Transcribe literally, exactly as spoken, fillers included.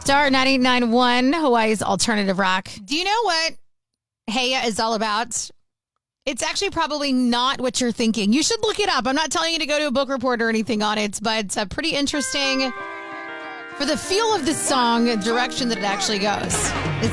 Star ninety-nine point one, Hawaii's alternative rock. Do you know what Heya is all about? It's actually probably not what you're thinking. You should look it up. I'm not telling you to go to a book report or anything on it, but it's uh, pretty interesting for the feel of the song, the direction that it actually goes. It's